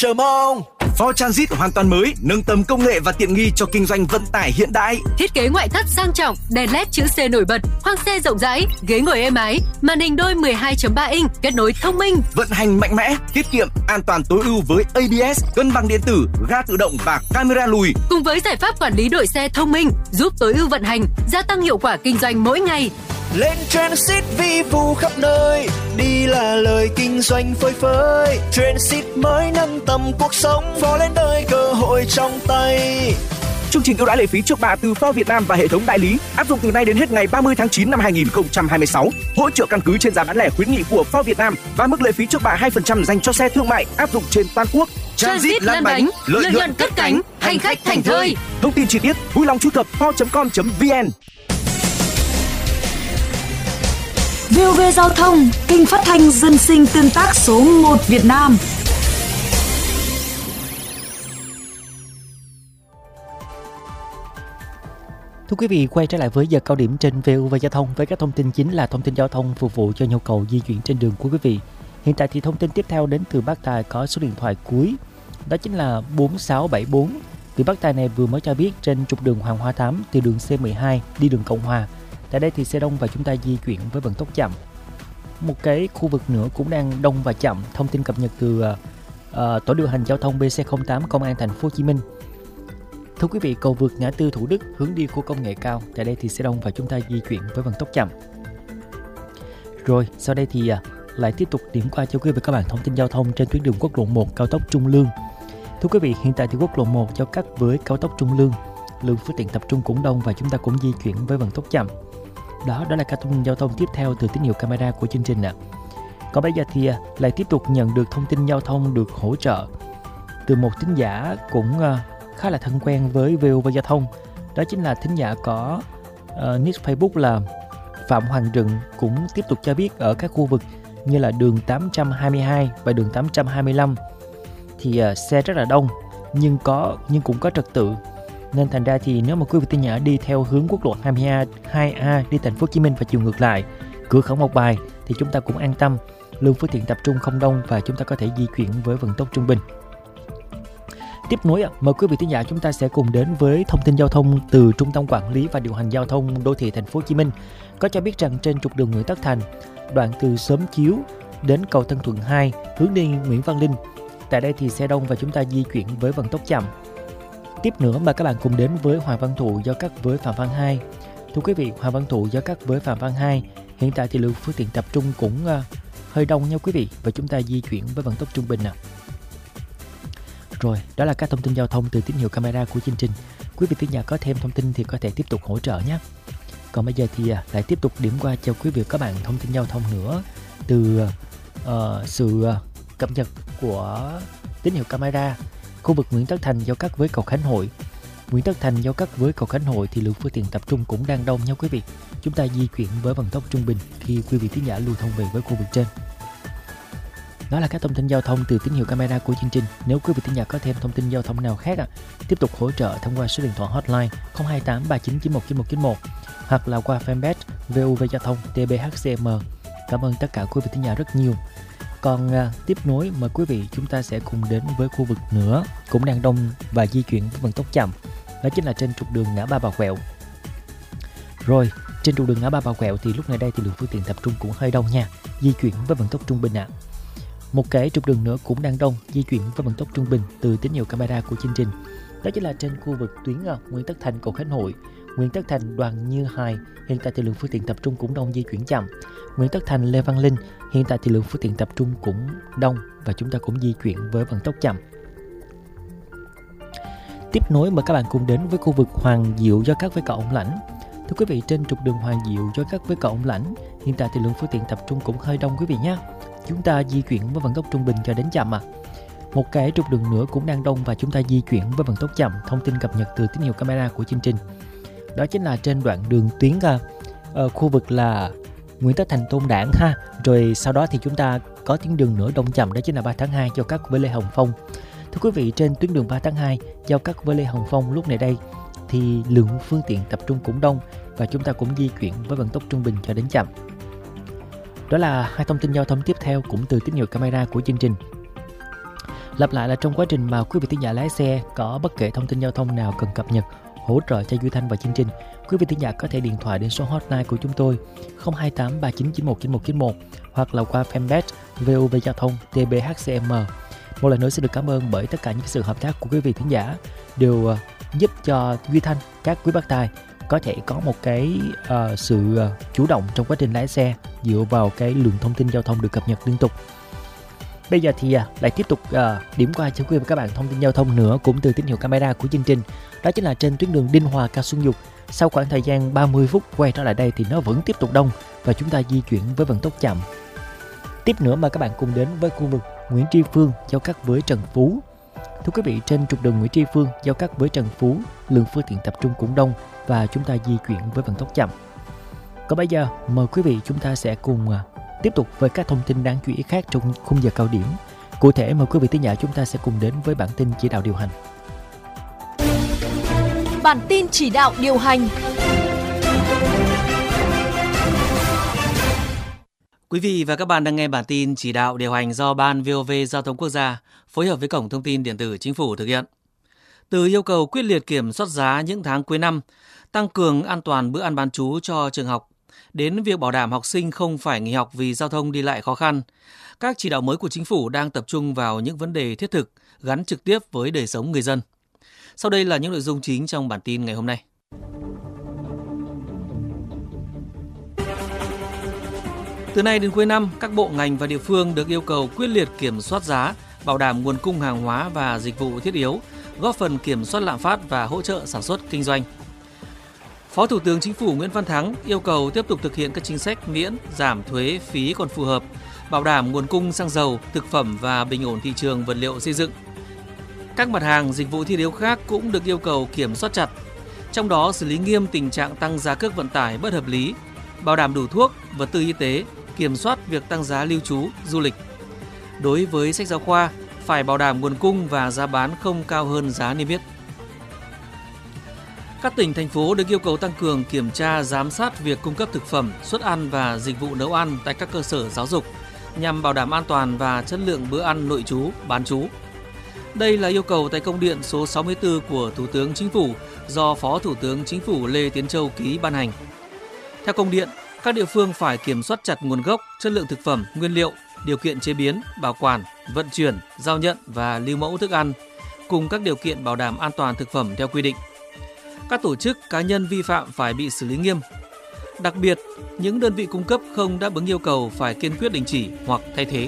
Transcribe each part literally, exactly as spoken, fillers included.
Chờ mong! Ford Transit hoàn toàn mới, nâng tầm công nghệ và tiện nghi cho kinh doanh vận tải hiện đại. Thiết kế ngoại thất sang trọng, đèn led chữ C nổi bật, khoang xe rộng rãi, ghế ngồi êm ái, màn hình đôi mười hai chấm ba inch, kết nối thông minh, vận hành mạnh mẽ, tiết kiệm, an toàn tối ưu với a bê ét, cân bằng điện tử, ga tự động và camera lùi. Cùng với giải pháp quản lý đội xe thông minh, giúp tối ưu vận hành, gia tăng hiệu quả kinh doanh mỗi ngày. Lên Transit vi vu khắp nơi, đi là lời kinh doanh phơi phới. Transit mới nâng tầm cuộc sống, Ford lên đời cơ hội trong tay. Chương trình ưu đãi lệ phí trước bạ từ Ford Việt Nam và hệ thống đại lý áp dụng từ nay đến hết ngày ba mươi tháng chín năm hai nghìn không trăm hai mươi sáu. Hỗ trợ căn cứ trên giá bán lẻ khuyến nghị của Ford Việt Nam và mức lệ phí trước bạ hai phần trăm dành cho xe thương mại áp dụng trên toàn quốc. Transit lăn bánh, lợi nhuận cất cánh, hành khách thành thơi. Thông tin chi tiết vui lòng truy cập ford chấm com chấm vn. vê o vê Giao thông, kênh phát thanh dân sinh tương tác số một Việt Nam. Thưa quý vị, quay trở lại với giờ cao điểm trên vê o vê Giao thông với các thông tin chính là thông tin giao thông phục vụ cho nhu cầu di chuyển trên đường của quý vị. Hiện tại thì thông tin tiếp theo đến từ bác tài có số điện thoại cuối, đó chính là bốn sáu bảy bốn. Từ bác tài này vừa mới cho biết trên trục đường Hoàng Hoa Thám từ đường C mười hai đi đường Cộng Hòa. Tại đây thì xe đông và chúng ta di chuyển với vận tốc chậm. Một cái khu vực nữa cũng đang đông và chậm. Thông tin cập nhật từ uh, tổ điều hành giao thông bê xê không tám Công an Thành phố Hồ Chí Minh. Thưa quý vị, cầu vượt ngã tư Thủ Đức hướng đi khu công nghệ cao. Tại đây thì xe đông và chúng ta di chuyển với vận tốc chậm. Rồi sau đây thì uh, lại tiếp tục điểm qua cho quý vị các bạn thông tin giao thông trên tuyến đường quốc lộ một cao tốc Trung Lương. Thưa quý vị, hiện tại thì quốc lộ một giao cắt với cao tốc Trung Lương, lượng phương tiện tập trung cũng đông và chúng ta cũng di chuyển với vận tốc chậm. Đó, đó là các thông tin giao thông tiếp theo từ tín hiệu camera của chương trình ạ. Còn bây giờ thì lại tiếp tục nhận được thông tin giao thông được hỗ trợ từ một thính giả cũng khá là thân quen với vê o vê Giao thông. Đó chính là thính giả có uh, nick Facebook là Phạm Hoàng Rừng, cũng tiếp tục cho biết ở các khu vực như là đường tám trăm hai mươi hai và đường tám trăm hai mươi lăm thì uh, xe rất là đông nhưng có nhưng cũng có trật tự. Nên thành ra thì nếu mà quý vị thính giả đi theo hướng quốc lộ hai mươi hai A đi thành phố Hồ Chí Minh và chiều ngược lại, cửa khẩu Mộc Bài thì chúng ta cũng an tâm, lượng phương tiện tập trung không đông và chúng ta có thể di chuyển với vận tốc trung bình. Tiếp nối, mời quý vị thính giả chúng ta sẽ cùng đến với thông tin giao thông từ Trung tâm Quản lý và Điều hành Giao thông Đô thị Thành phố Hồ Chí Minh. Có cho biết rằng trên trục đường Nguyễn Tất Thành, đoạn từ Xóm Chiếu đến cầu Tân Thuận hai hướng đi Nguyễn Văn Linh, tại đây thì xe đông và chúng ta di chuyển với vận tốc chậm. Tiếp nữa mà các bạn cùng đến với Hoàng Văn Thụ giao cắt với Phạm Văn hai. Thưa quý vị, Hoàng Văn Thụ giao cắt với Phạm Văn hai, hiện tại thì lượng phương tiện tập trung cũng uh, hơi đông nha quý vị, và chúng ta di chuyển với vận tốc trung bình nè. Rồi, đó là các thông tin giao thông từ tín hiệu camera của chương trình. Quý vị thính giả có thêm thông tin thì có thể tiếp tục hỗ trợ nhé. Còn bây giờ thì uh, lại tiếp tục điểm qua cho quý vị các bạn thông tin giao thông nữa từ uh, sự uh, cập nhật của tín hiệu camera. Khu vực Nguyễn Tất Thành giao cắt với cầu Khánh Hội. Nguyễn Tất Thành giao cắt với cầu Khánh Hội thì lượng phương tiện tập trung cũng đang đông nha quý vị. Chúng ta di chuyển với vận tốc trung bình khi quý vị thính giả lưu thông về với khu vực trên. Đó là các thông tin giao thông từ tín hiệu camera của chương trình. Nếu quý vị thính giả có thêm thông tin giao thông nào khác à, tiếp tục hỗ trợ thông qua số điện thoại hotline không hai tám ba chín chín một chín một chín một hoặc là qua fanpage vê o vê Giao thông tê bê hát xê em. Cảm ơn tất cả quý vị thính giả rất nhiều. Còn à, tiếp nối mời quý vị chúng ta sẽ cùng đến với khu vực nữa cũng đang đông và di chuyển với vận tốc chậm. Đó chính là trên trục đường ngã ba Bà Quẹo. Rồi, trên trục đường ngã ba Bà Quẹo thì lúc này đây thì lượng phương tiện tập trung cũng hơi đông nha, di chuyển với vận tốc trung bình ạ. À. Một cái trục đường nữa cũng đang đông, di chuyển với vận tốc trung bình từ tín hiệu camera của chương trình. Đó chính là trên khu vực tuyến à, Nguyễn Tất Thành cầu Khánh Hội, Nguyễn Tất Thành Đoàn Như Hài, hiện tại thì lượng phương tiện tập trung cũng đông, di chuyển chậm. Nguyễn Tất Thành Lê Văn Linh, hiện tại thì lượng phương tiện tập trung cũng đông và chúng ta cũng di chuyển với vận tốc chậm. Tiếp nối mời các bạn cùng đến với khu vực Hoàng Diệu giao cắt với cầu Ông Lãnh. Thưa quý vị, trên trục đường Hoàng Diệu giao cắt với cầu Ông Lãnh, hiện tại thì lượng phương tiện tập trung cũng hơi đông quý vị nhé. Chúng ta di chuyển với vận tốc trung bình cho đến chậm ạ. À. Một cái trục đường nữa cũng đang đông và chúng ta di chuyển với vận tốc chậm. Thông tin cập nhật từ tín hiệu camera của chương trình. Đó chính là trên đoạn đường tuyến uh, khu vực là Nguyễn Tất Thành Tôn Đản ha. Rồi sau đó thì chúng ta có tuyến đường nữa đông chậm, đó chính là ba tháng hai giao cắt với Lê Hồng Phong. Thưa quý vị, trên tuyến đường ba tháng hai giao cắt với Lê Hồng Phong lúc này đây thì lượng phương tiện tập trung cũng đông và chúng ta cũng di chuyển với vận tốc trung bình cho đến chậm. Đó là hai thông tin giao thông tiếp theo cũng từ tín hiệu camera của chương trình. Lặp lại là trong quá trình mà quý vị thính giả lái xe có bất kể thông tin giao thông nào cần cập nhật, hỗ trợ cho Duy Thanh và chương trình, quý vị thính giả có thể điện thoại đến số hotline của chúng tôi không hai tám ba chín chín một chín một chín một hoặc là qua fanpage vê o vê Giao thông tê bê hát xê em. Một lần nữa xin được cảm ơn bởi tất cả những sự hợp tác của quý vị thính giả đều giúp cho Duy Thanh, các quý bác tài có thể có một cái uh, sự uh, chủ động trong quá trình lái xe dựa vào cái lượng thông tin giao thông được cập nhật liên tục. Bây giờ thì uh, lại tiếp tục uh, điểm qua cho quý vị và các bạn thông tin giao thông nữa cũng từ tín hiệu camera của chương trình. Đó chính là trên tuyến đường Đinh Hòa Cao Xuân Dục. Sau khoảng thời gian ba mươi phút quay trở lại đây thì nó vẫn tiếp tục đông và chúng ta di chuyển với vận tốc chậm. Tiếp nữa mà các bạn cùng đến với khu vực Nguyễn Tri Phương giao cắt với Trần Phú. Thưa quý vị, trên trục đường Nguyễn Tri Phương giao cắt với Trần Phú, lượng phương tiện tập trung cũng đông và chúng ta di chuyển với vận tốc chậm. Còn bây giờ mời quý vị chúng ta sẽ cùng uh, tiếp tục với các thông tin đáng chú ý khác trong khung giờ cao điểm. Cụ thể mời quý vị thính giả chúng ta sẽ cùng đến với bản tin chỉ đạo điều hành. Bản tin chỉ đạo điều hành. Quý vị và các bạn đang nghe bản tin chỉ đạo điều hành do Ban vê o vê Giao thông Quốc gia phối hợp với Cổng Thông tin Điện tử Chính phủ thực hiện. Từ yêu cầu quyết liệt kiểm soát giá những tháng cuối năm, tăng cường an toàn bữa ăn bán trú cho trường học, đến việc bảo đảm học sinh không phải nghỉ học vì giao thông đi lại khó khăn, các chỉ đạo mới của Chính phủ đang tập trung vào những vấn đề thiết thực gắn trực tiếp với đời sống người dân. Sau đây là những nội dung chính trong bản tin ngày hôm nay. Từ nay đến cuối năm, các bộ ngành và địa phương được yêu cầu quyết liệt kiểm soát giá, bảo đảm nguồn cung hàng hóa và dịch vụ thiết yếu, góp phần kiểm soát lạm phát và hỗ trợ sản xuất kinh doanh. Phó Thủ tướng Chính phủ Nguyễn Văn Thắng yêu cầu tiếp tục thực hiện các chính sách miễn, giảm thuế, phí còn phù hợp, bảo đảm nguồn cung xăng dầu, thực phẩm và bình ổn thị trường vật liệu xây dựng. Các mặt hàng dịch vụ thiết yếu khác cũng được yêu cầu kiểm soát chặt, trong đó xử lý nghiêm tình trạng tăng giá cước vận tải bất hợp lý, bảo đảm đủ thuốc, vật tư y tế, kiểm soát việc tăng giá lưu trú, du lịch. Đối với sách giáo khoa, phải bảo đảm nguồn cung và giá bán không cao hơn giá niêm yết. Các tỉnh, thành phố được yêu cầu tăng cường kiểm tra, giám sát việc cung cấp thực phẩm, suất ăn và dịch vụ nấu ăn tại các cơ sở giáo dục nhằm bảo đảm an toàn và chất lượng bữa ăn nội trú, bán trú. Đây là yêu cầu tại công điện số sáu mươi tư của Thủ tướng Chính phủ do Phó Thủ tướng Chính phủ Lê Tiến Châu ký ban hành. Theo công điện, các địa phương phải kiểm soát chặt nguồn gốc, chất lượng thực phẩm, nguyên liệu, điều kiện chế biến, bảo quản, vận chuyển, giao nhận và lưu mẫu thức ăn, cùng các điều kiện bảo đảm an toàn thực phẩm theo quy định. Các tổ chức, cá nhân vi phạm phải bị xử lý nghiêm. Đặc biệt, những đơn vị cung cấp không đáp ứng yêu cầu phải kiên quyết đình chỉ hoặc thay thế.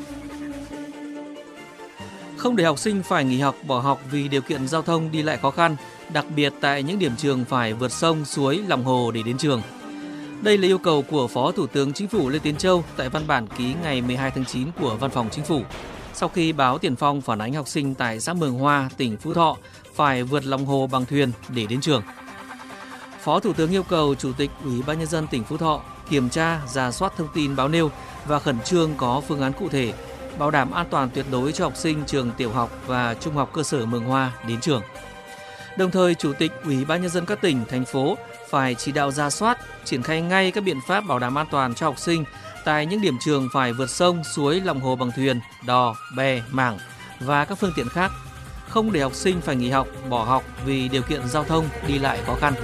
Không để học sinh phải nghỉ học, bỏ học vì điều kiện giao thông đi lại khó khăn, đặc biệt tại những điểm trường phải vượt sông, suối, lòng hồ để đến trường. Đây là yêu cầu của Phó Thủ tướng Chính phủ Lê Tiến Châu tại văn bản ký ngày mười hai tháng chín của Văn phòng Chính phủ, sau khi báo Tiền Phong phản ánh học sinh tại xã Mường Hoa, tỉnh Phú Thọ phải vượt lòng hồ bằng thuyền để đến trường. Phó Thủ tướng yêu cầu Chủ tịch Ủy ban Nhân dân tỉnh Phú Thọ kiểm tra, rà soát thông tin báo nêu và khẩn trương có phương án cụ thể, bảo đảm an toàn tuyệt đối cho học sinh trường tiểu học và trung học cơ sở Mường Hoa đến trường. Đồng thời, Chủ tịch Ủy ban Nhân dân các tỉnh, thành phố phải chỉ đạo rà soát, triển khai ngay các biện pháp bảo đảm an toàn cho học sinh tại những điểm trường phải vượt sông, suối, lòng hồ bằng thuyền, đò, bè, mảng và các phương tiện khác, không để học sinh phải nghỉ học, bỏ học vì điều kiện giao thông đi lại khó khăn.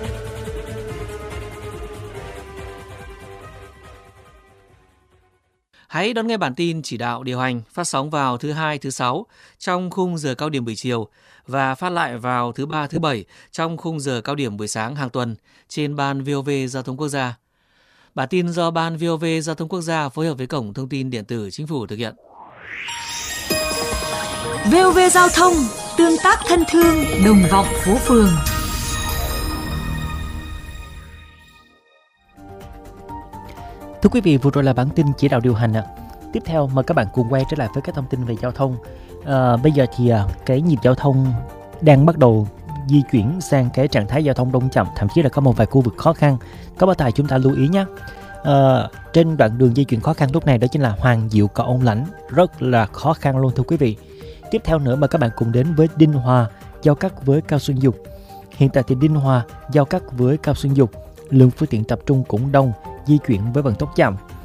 Hãy đón nghe bản tin chỉ đạo điều hành phát sóng vào thứ hai, thứ sáu trong khung giờ cao điểm buổi chiều và phát lại vào thứ ba, thứ bảy trong khung giờ cao điểm buổi sáng hàng tuần trên Ban vê o vê Giao thông Quốc gia. Bản tin do Ban vê o vê Giao thông Quốc gia phối hợp với Cổng Thông tin Điện tử Chính phủ thực hiện. vê o vê Giao thông, tương tác thân thương, đồng vọng phố phường. Thưa quý vị, vừa rồi là bản tin chỉ đạo điều hành ạ. Tiếp theo mời các bạn cùng quay trở lại với các thông tin về giao thông. À, bây giờ thì à, cái nhịp giao thông đang bắt đầu di chuyển sang cái trạng thái giao thông đông chậm, thậm chí là có một vài khu vực khó khăn. Các bác tài chúng ta lưu ý nhé. À, trên đoạn đường di chuyển khó khăn lúc này đó chính là Hoàng Diệu Cầu Ông Lãnh, rất là khó khăn luôn thưa quý vị. Tiếp theo nữa mời các bạn cùng đến với Đinh Hòa giao cắt với Cao Xuân Dục. Hiện tại thì Đinh Hòa giao cắt với Cao Xuân Dục, lượng phương tiện tập trung cũng đông, di chuyển với vận tốc chậm.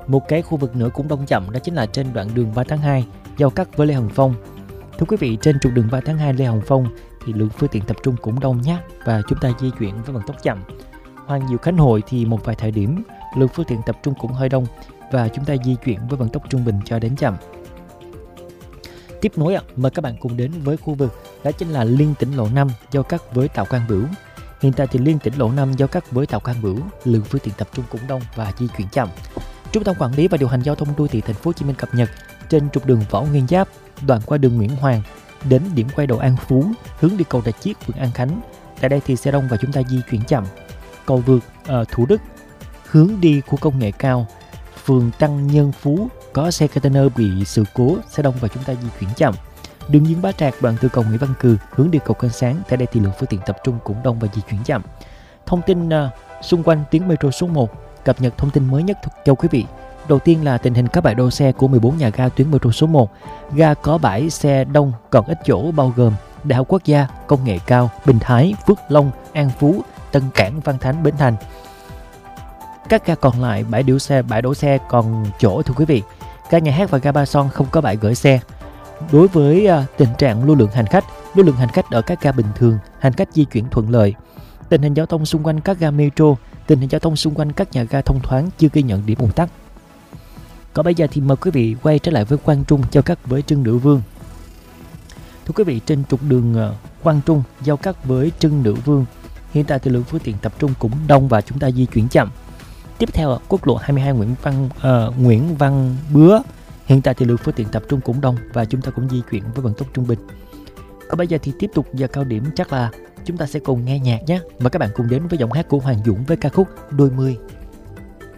Một cái khu vực nữa cũng đông chậm đó chính là trên đoạn đường ba tháng hai giao cắt với Lê Hồng Phong. Thưa quý vị, trên trục đường ba tháng hai Lê Hồng Phong thì lượng phương tiện tập trung cũng đông nhé, và chúng ta di chuyển với vận tốc chậm. Hoàng Diệu Khánh Hội thì một vài thời điểm lượng phương tiện tập trung cũng hơi đông và chúng ta di chuyển với vận tốc trung bình cho đến chậm. Tiếp nối, mời các bạn cùng đến với khu vực đó chính là Liên Tỉnh Lộ năm giao cắt với Tạ Quang Bửu. Hiện tại thì Liên Tỉnh Lộ năm giao cắt với Tạ Quang Bửu, lượng phương tiện tập trung cũng đông và di chuyển chậm. Trung tâm quản lý và điều hành giao thông đô thị thành phố Hồ Chí Minh cập nhật trên trục đường Võ Nguyên Giáp, đoạn qua đường Nguyễn Hoàng đến điểm quay đầu An Phú, hướng đi cầu Rạch Chiếc, phường An Khánh. Tại đây thì xe đông và chúng ta di chuyển chậm. Cầu vượt uh, Thủ Đức hướng đi khu công nghệ cao, phường Tăng Nhân Phú có xe container bị sự cố, xe đông và chúng ta di chuyển chậm. Đường Dương Bá Trạc đoạn từ cầu Nguyễn Văn Cừ hướng đi cầu Kênh Sáng, tại đây thì lượng phương tiện tập trung cũng đông và di chuyển chậm. Thông tin uh, xung quanh tuyến metro số một, cập nhật thông tin mới nhất cho quý vị. Đầu tiên là tình hình các bãi đỗ xe của mười bốn nhà ga tuyến metro số một. Ga có bãi xe đông còn ít chỗ bao gồm Đại học Quốc gia, Công nghệ cao, Bình Thái, Phước Long, An Phú, Tân Cảng, Văn Thánh, Bến Thành. Các ga còn lại bãi đỗ xe bãi đỗ xe còn chỗ thưa quý vị. Ga Nhà Hát và ga Ba Son không có bãi gửi xe. Đối với uh, tình trạng lưu lượng hành khách, lưu lượng hành khách ở các ga bình thường, hành khách di chuyển thuận lợi. Tình hình giao thông xung quanh các ga metro, tình hình giao thông xung quanh các nhà ga thông thoáng, chưa ghi nhận điểm ùn tắc. Còn bây giờ thì mời quý vị quay trở lại với Quang Trung giao cắt với Trưng Nữ Vương. Thưa quý vị, trên trục đường uh, Quang Trung giao cắt với Trưng Nữ Vương, hiện tại thì lượng phương tiện tập trung cũng đông và chúng ta di chuyển chậm. Tiếp theo quốc lộ hai mươi hai Nguyễn Văn uh, Nguyễn Văn Bứa, hiện tại thì lượng phương tiện tập trung cũng đông và chúng ta cũng di chuyển với vận tốc trung bình. Còn bây giờ thì tiếp tục giờ cao điểm, chắc là chúng ta sẽ cùng nghe nhạc nhé. Mời các bạn cùng đến với giọng hát của Hoàng Dũng với ca khúc Đôi Mươi.